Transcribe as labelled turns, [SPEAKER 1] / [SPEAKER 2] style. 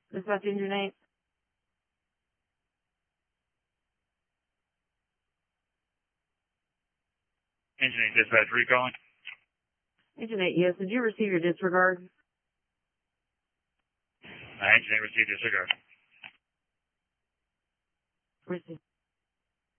[SPEAKER 1] Dispatch Engine 8.
[SPEAKER 2] Engine 8 dispatch, recalling.
[SPEAKER 1] Engine 8, yes. Did you receive your disregard?
[SPEAKER 2] Engine 8 received disregard.
[SPEAKER 1] Received.